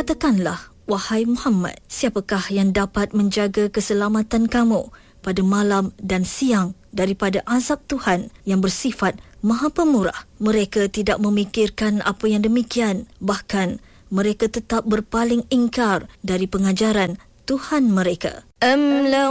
Katakanlah, wahai Muhammad, siapakah yang dapat menjaga keselamatan kamu pada malam dan siang daripada azab Tuhan yang bersifat Maha Pemurah? Mereka tidak memikirkan apa yang demikian. Bahkan, mereka tetap berpaling ingkar dari pengajaran Tuhan mereka.